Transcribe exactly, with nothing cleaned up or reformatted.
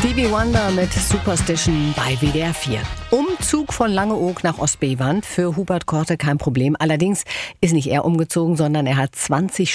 Stevie Wonder mit Superstition bei W D R vier. Umzug von Langeoog nach Ostbevand für Hubert Korte kein Problem. Allerdings ist nicht er umgezogen, sondern er hat zwanzig